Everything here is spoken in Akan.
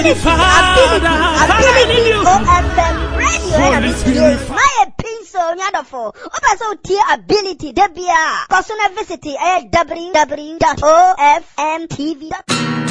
ability OFM radio. My pencil nyadofo. Oba so tie ability debia. Kosuna visit www.ofmtv.com.